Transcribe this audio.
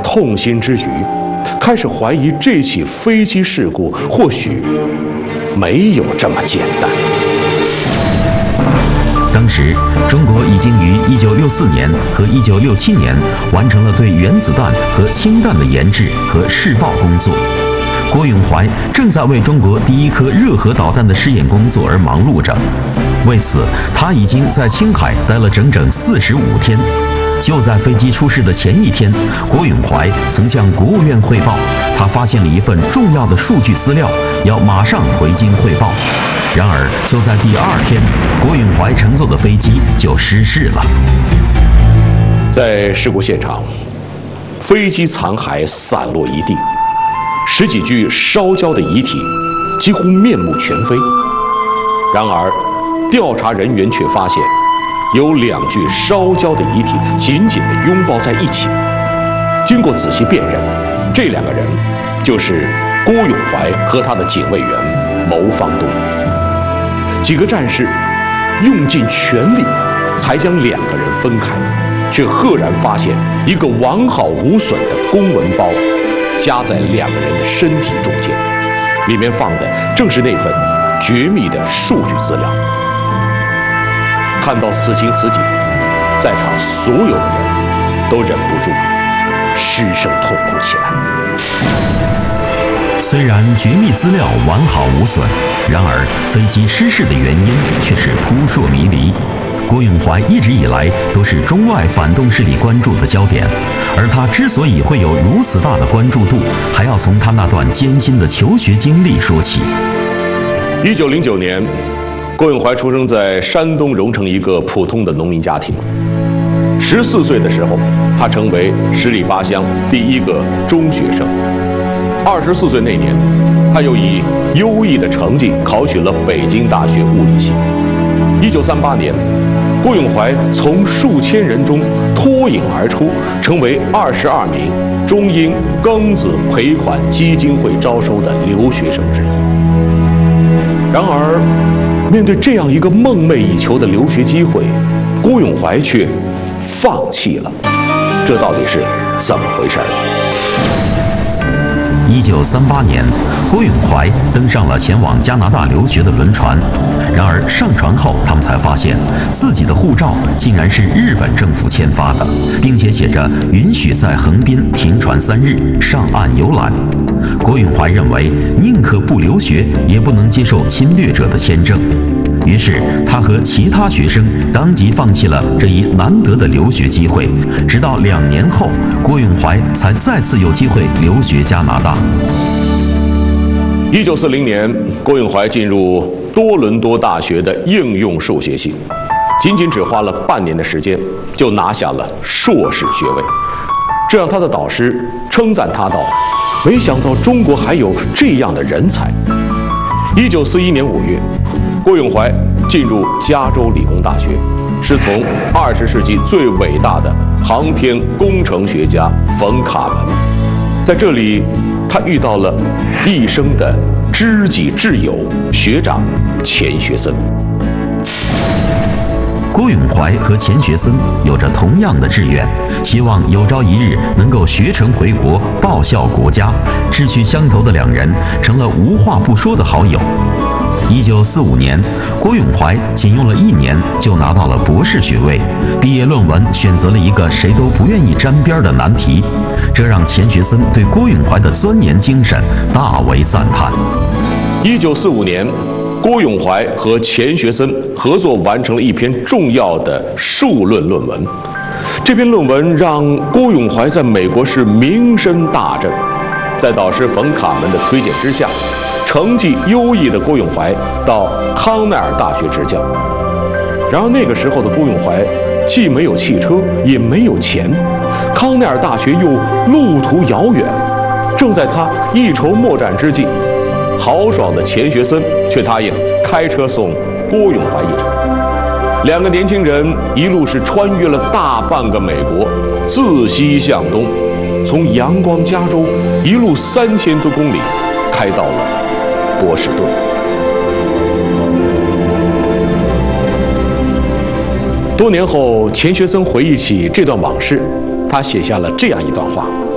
痛心之余，开始怀疑这起飞机事故或许没有这么简单。 当时，中国已经于1964年和1967年完成了对原子弹和氢弹的研制和试爆工作。郭永怀正在为中国第一颗热核导弹的试验工作而忙碌着。为此，他已经在青海待了整整45天。就在飞机出事的前一天，郭永怀曾向国务院汇报，他发现了一份重要的数据资料，要马上回京汇报。然而，就在第2天，郭永怀乘坐的飞机就失事了。 在事故现场，飞机残骸散落一地，10几具烧焦的遗体几乎面目全非。然而，调查人员却发现，有2具烧焦的遗体紧紧地拥抱在一起。经过仔细辨认，这2个人就是郭永怀和他的警卫员牟方东。几个战士用尽全力，才将2个人分开，却赫然发现一个完好无损的公文包夹在2个人的身体中间，里面放的正是那份绝密的数据资料。看到此情此景，在场所有的人都忍不住失声痛哭起来。 虽然绝密资料完好无损，然而飞机失事的原因却是扑朔迷离。郭永怀一直以来都是中外反动势力关注的焦点，而他之所以会有如此大的关注度，还要从他那段艰辛的求学经历说起。 1909年，郭永怀出生在山东荣成一个普通的农民家庭。14岁的时候，他成为十里八乡第一个中学生。24岁那年，他又以优异的成绩考取了北京大学物理系。1938年，郭永怀从数千人中脱颖而出，成为22名中英庚子赔款基金会招收的留学生之一。然而，面对这样一个梦寐以求的留学机会，郭永怀却放弃了。这到底是怎么回事 ？1938年，郭永怀登上了前往加拿大留学的轮船。然而上船后，他们才发现自己的护照竟然是日本政府签发的，并且写着允许在横滨停船3日，上岸游览。郭永怀认为，宁可不留学，也不能接受侵略者的签证。于是，他和其他学生当即放弃了这一难得的留学机会。直到2年后，郭永怀才再次有机会留学加拿大。 1940年，郭永怀进入多伦多大学的应用数学系，仅仅只花了半年的时间，就拿下了硕士学位。这让他的导师称赞他道：“没想到中国还有这样的人才。”1941年5月，郭永怀进入加州理工大学，是从20世纪最伟大的航天工程学家冯·卡门。在这里，他遇到了一生的知己挚友学长钱学森。 郭永怀和钱学森有着同样的志愿，希望有朝一日能够学成回国，报效国家。志趣相投的2人成了无话不说的好友。1945年，郭永怀仅用了1年就拿到了博士学位，毕业论文选择了一个谁都不愿意沾边的难题，这让钱学森对郭永怀的钻研精神大为赞叹。 1945年，郭永怀和钱学森合作完成了一篇重要的数论论文。这篇论文让郭永怀在美国是名声大振，在导师冯·卡门的推荐之下，成绩优异的郭永怀到康奈尔大学执教。然而那个时候的郭永怀既没有汽车，也没有钱，康奈尔大学又路途遥远。正在他一筹莫展之际，豪爽的钱学森却答应开车送郭永怀一程。2个年轻人一路是穿越了大半个美国，自西向东，从阳光加州一路3000多公里，开到了波士顿。多年后，钱学森回忆起这段往事，他写下了这样一段话：